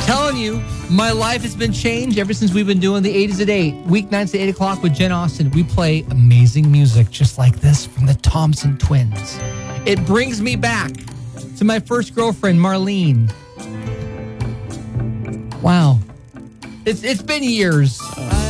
telling you, my life has been changed ever since we've been doing the 80s at 8. Weeknights at 8 o'clock with Jen Austen. We play amazing music just like this from the Thompson Twins. It brings me back to my first girlfriend, Marlene. Wow. It's been years.